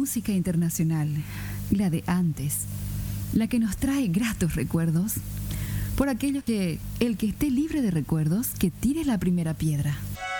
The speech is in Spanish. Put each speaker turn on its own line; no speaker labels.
música internacional, la de antes, la que nos trae gratos recuerdos. Por aquello que el que esté libre de recuerdos, que tire la primera piedra.